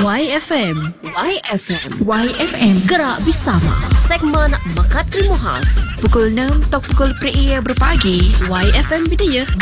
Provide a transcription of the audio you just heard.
YFM. YFM. YFM. Gerak bersama. Segmen Mekat Rimuhas. Pukul 6 atau pukul 4 berpagi. YFM Bidaya.